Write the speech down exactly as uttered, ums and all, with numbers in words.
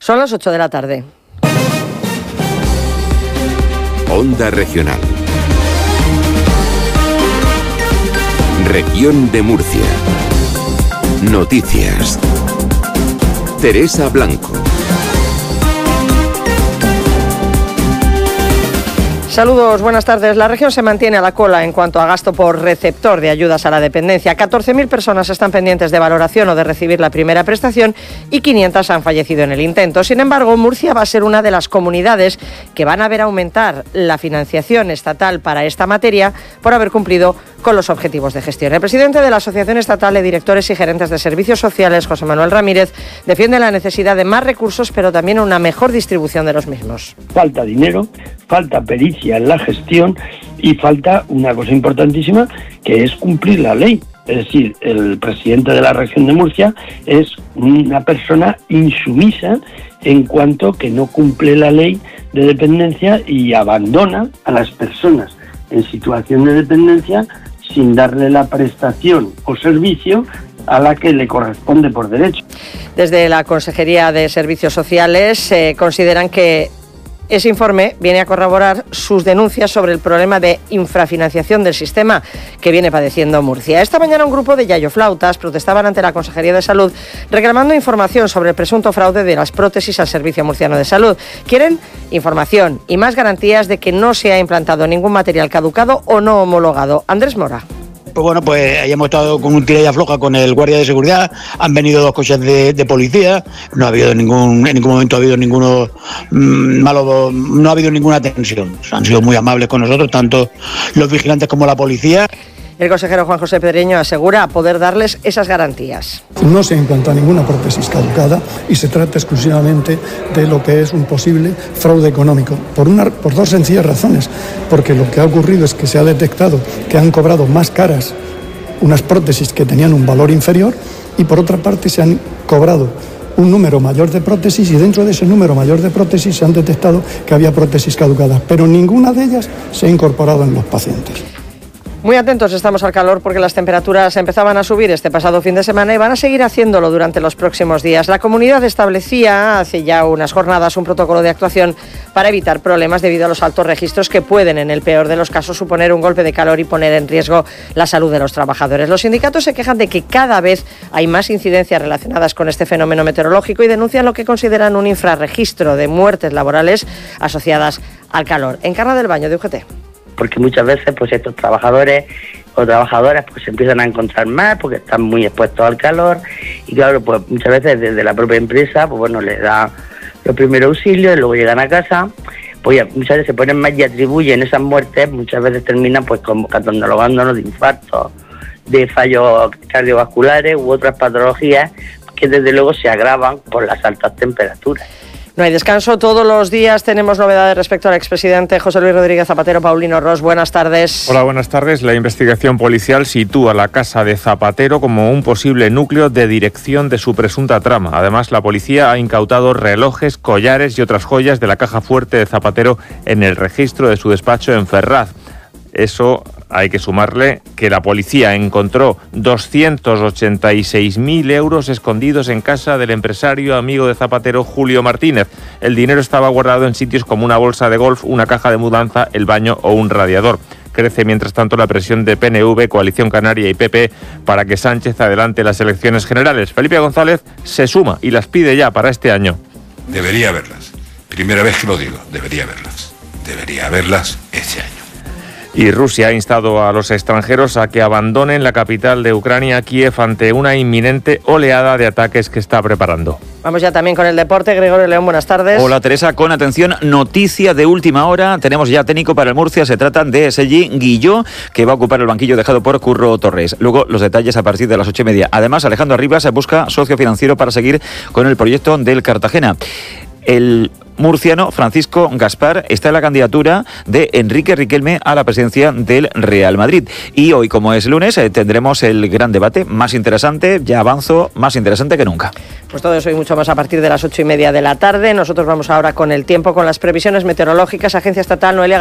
Son las ocho de la tarde. Onda Regional. Región de Murcia. Noticias. Teresa Blanco. Saludos, buenas tardes. La región se mantiene a la cola en cuanto a gasto por receptor de ayudas a la dependencia. catorce mil personas están pendientes de valoración o de recibir la primera prestación y quinientas han fallecido en el intento. Sin embargo, Murcia va a ser una de las comunidades que van a ver aumentar la financiación estatal para esta materia por haber cumplido con los objetivos de gestión. El presidente de la Asociación Estatal de Directores y Gerentes de Servicios Sociales, José Manuel Ramírez, defiende la necesidad de más recursos, pero también una mejor distribución de los mismos. Falta dinero, falta pericia en la gestión y falta una cosa importantísima, que es cumplir la ley. Es decir, el presidente de la región de Murcia es una persona insumisa en cuanto que no cumple la ley de dependencia y abandona a las personas en situación de dependencia sin darle la prestación o servicio a la que le corresponde por derecho. Desde la Consejería de Servicios Sociales eh, consideran que ese informe viene a corroborar sus denuncias sobre el problema de infrafinanciación del sistema que viene padeciendo Murcia. Esta mañana un grupo de yayoflautas protestaban ante la Consejería de Salud reclamando información sobre el presunto fraude de las prótesis al Servicio Murciano de Salud. Quieren información y más garantías de que no se ha implantado ningún material caducado o no homologado. Andrés Mora. Pues bueno, pues ahí hemos estado con un tira y afloja con el guardia de seguridad, han venido dos coches de, de policía, no ha habido ningún, en ningún momento ha habido ninguno mmm, malo, no ha habido ninguna tensión. Han sido muy amables con nosotros, tanto los vigilantes como la policía. El consejero Juan José Pedreño asegura poder darles esas garantías. No se implanta ninguna prótesis caducada y se trata exclusivamente de lo que es un posible fraude económico, por, una, por dos sencillas razones. Porque lo que ha ocurrido es que se ha detectado que han cobrado más caras unas prótesis que tenían un valor inferior y por otra parte se han cobrado un número mayor de prótesis y dentro de ese número mayor de prótesis se han detectado que había prótesis caducadas, pero ninguna de ellas se ha incorporado en los pacientes. Muy atentos estamos al calor porque las temperaturas empezaban a subir este pasado fin de semana y van a seguir haciéndolo durante los próximos días. La comunidad establecía hace ya unas jornadas un protocolo de actuación para evitar problemas debido a los altos registros que pueden, en el peor de los casos, suponer un golpe de calor y poner en riesgo la salud de los trabajadores. Los sindicatos se quejan de que cada vez hay más incidencias relacionadas con este fenómeno meteorológico y denuncian lo que consideran un infrarregistro de muertes laborales asociadas al calor. Encarna del Baño, de U G T. Porque muchas veces pues estos trabajadores o trabajadoras pues se empiezan a encontrar mal porque están muy expuestos al calor y claro, pues muchas veces desde la propia empresa pues bueno, les da los primeros auxilios y luego llegan a casa, pues ya, muchas veces se ponen mal y atribuyen esas muertes, muchas veces terminan pues como catalogándonos de infartos, de fallos cardiovasculares u otras patologías que desde luego se agravan por las altas temperaturas. No hay descanso, todos los días tenemos novedades respecto al expresidente José Luis Rodríguez Zapatero. Paulino Ros, buenas tardes. Hola, buenas tardes. La investigación policial sitúa la casa de Zapatero como un posible núcleo de dirección de su presunta trama. Además, la policía ha incautado relojes, collares y otras joyas de la caja fuerte de Zapatero en el registro de su despacho en Ferraz. Eso hay que sumarle que la policía encontró doscientos ochenta y seis mil euros escondidos en casa del empresario amigo de Zapatero, Julio Martínez. El dinero estaba guardado en sitios como una bolsa de golf, una caja de mudanza, el baño o un radiador. Crece, mientras tanto, la presión de P N V, Coalición Canaria y P P para que Sánchez adelante las elecciones generales. Felipe González se suma y las pide ya para este año. Debería haberlas. Primera vez que lo digo, debería haberlas. Debería haberlas este año. Y Rusia ha instado a los extranjeros a que abandonen la capital de Ucrania, Kiev, ante una inminente oleada de ataques que está preparando. Vamos ya también con el deporte. Gregorio León, buenas tardes. Hola Teresa, con atención, noticia de última hora. Tenemos ya técnico para el Murcia, se trata de Sergi Guilló, que va a ocupar el banquillo dejado por Curro Torres. Luego los detalles a partir de las ocho y media. Además, Alejandro Arribas busca socio financiero para seguir con el proyecto del Cartagena. El murciano Francisco Gaspar está en la candidatura de Enrique Riquelme a la presidencia del Real Madrid. Y hoy, como es lunes, eh, tendremos el gran debate más interesante, ya avanzo, más interesante que nunca. Pues todo eso y mucho más a partir de las ocho y media de la tarde. Nosotros vamos ahora con el tiempo, con las previsiones meteorológicas. Agencia Estatal Noelia